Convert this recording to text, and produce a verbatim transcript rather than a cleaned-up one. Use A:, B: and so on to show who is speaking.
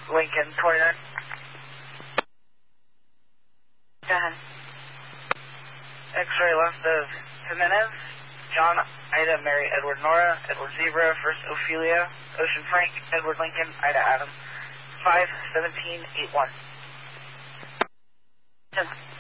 A: Lincoln, twenty-nine.
B: Go ahead.
A: X-ray left of Jimenez, John, Ida, Mary, Edward, Nora, Edward, Zebra, First, Ophelia, Ocean, Frank, Edward, Lincoln, Ida, Adam, five seventeen eighty-one.
B: Ten.